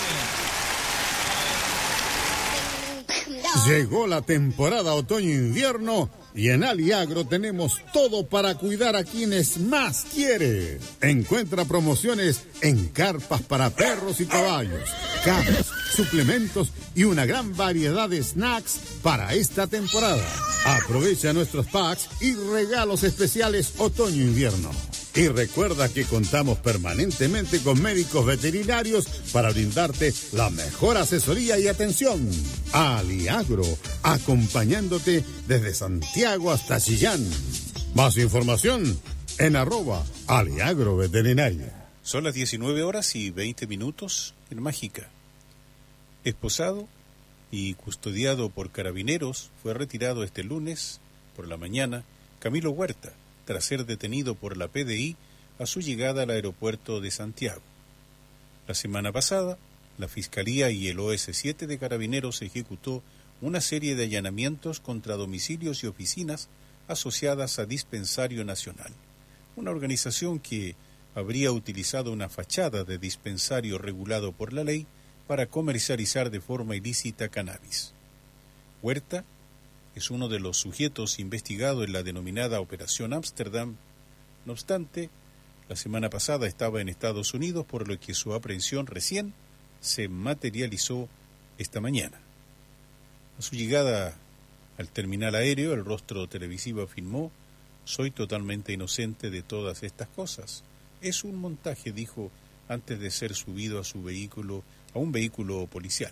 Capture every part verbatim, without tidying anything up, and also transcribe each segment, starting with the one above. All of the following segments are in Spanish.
Llegó la temporada otoño-invierno y en Aliagro tenemos todo para cuidar a quienes más quiere. Encuentra promociones en carpas para perros y caballos, camas, suplementos y una gran variedad de snacks para esta temporada. Aprovecha nuestros packs y regalos especiales otoño-invierno. Y recuerda que contamos permanentemente con médicos veterinarios para brindarte la mejor asesoría y atención. Aliagro, acompañándote desde Santiago hasta Chillán. Más información en arroba Aliagro Veterinaria. Son las diecinueve horas y veinte minutos en Mágica. Esposado y custodiado por carabineros, fue retirado este lunes por la mañana Camilo Huerta, tras ser detenido por la P D I a su llegada al aeropuerto de Santiago. La semana pasada, la Fiscalía y el O S siete de Carabineros ejecutó una serie de allanamientos contra domicilios y oficinas asociadas a Dispensario Nacional, una organización que habría utilizado una fachada de dispensario regulado por la ley para comercializar de forma ilícita cannabis. Huerta es uno de los sujetos investigados en la denominada Operación Ámsterdam. No obstante, la semana pasada estaba en Estados Unidos, por lo que su aprehensión recién se materializó esta mañana. A su llegada al terminal aéreo, el rostro televisivo afirmó: «Soy totalmente inocente de todas estas cosas. Es un montaje», dijo antes de ser subido a su vehículo, a un vehículo policial.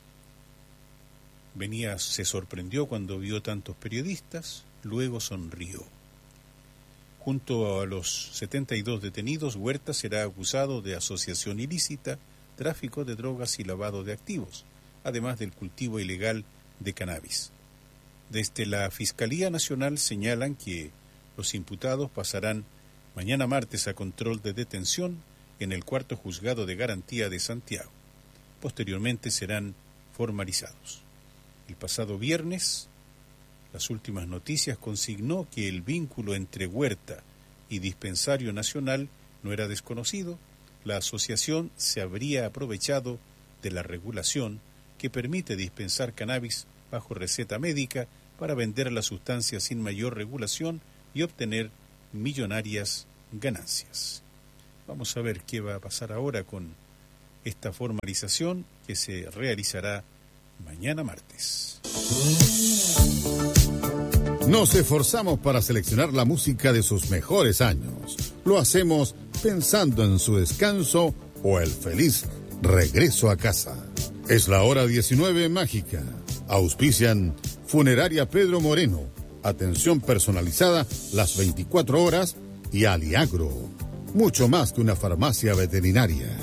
Venía, se sorprendió cuando vio tantos periodistas, luego sonrió. Junto a los setenta y dos detenidos, Huerta será acusado de asociación ilícita, tráfico de drogas y lavado de activos, además del cultivo ilegal de cannabis. Desde la Fiscalía Nacional señalan que los imputados pasarán mañana martes a control de detención en el cuarto juzgado de garantía de Santiago. Posteriormente serán formalizados. El pasado viernes, Las Últimas Noticias consignó que el vínculo entre Huerta y Dispensario Nacional no era desconocido. La asociación se habría aprovechado de la regulación que permite dispensar cannabis bajo receta médica para vender la sustancia sin mayor regulación y obtener millonarias ganancias. Vamos a ver qué va a pasar ahora con esta formalización que se realizará mañana martes. Nos esforzamos para seleccionar la música de sus mejores años. Lo hacemos pensando en su descanso o el feliz regreso a casa. Es la hora diecinueve mágica. Auspician Funeraria Pedro Moreno. Atención personalizada las veinticuatro horas y Aliagro. Mucho más que una farmacia veterinaria.